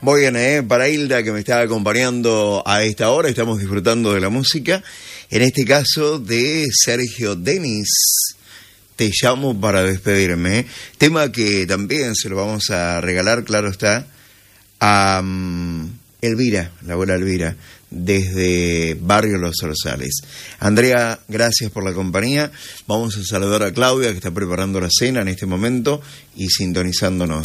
Muy bien, para Hilda, que me está acompañando a esta hora, estamos disfrutando de la música, en este caso de Sergio Denis. Te llamo para despedirme, tema que también se lo vamos a regalar, claro está, a Elvira, la abuela Elvira, desde Barrio Los Orzales. Andrea, gracias por la compañía. Vamos a saludar a Claudia, que está preparando la cena en este momento y sintonizándonos.